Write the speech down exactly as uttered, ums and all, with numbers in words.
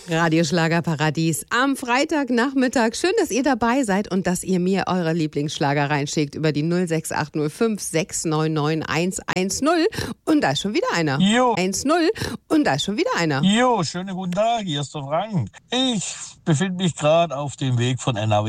Radioschlagerparadies am Freitagnachmittag. Schön, dass ihr dabei seid und dass ihr mir eure Lieblingsschlager reinschickt über die null sechs acht null fünf sechs neun neun eins eins null. Und da ist schon wieder einer. Jo. eins null. Und da ist schon wieder einer. Jo, schönen guten Tag, hier ist der Frank. Ich befinde mich gerade auf dem Weg von N R W